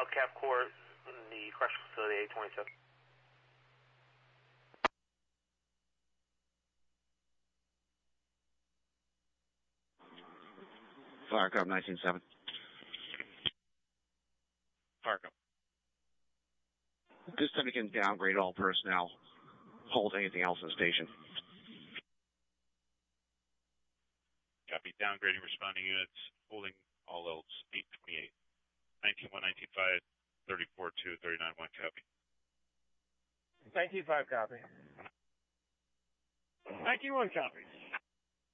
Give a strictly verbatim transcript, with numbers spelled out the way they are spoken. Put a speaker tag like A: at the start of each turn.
A: Cap Corps in the correctional facility eight twenty-seven.
B: Firecop nineteen seven.
C: Firecop.
B: This time you can downgrade all personnel. Hold anything else in the station.
C: Copy. Downgrading responding units. Holding all else eight twenty-eight. nineteen one, nineteen five, thirty-four two, thirty-nine one. Copy.
D: nineteen five copy. nineteen one copy.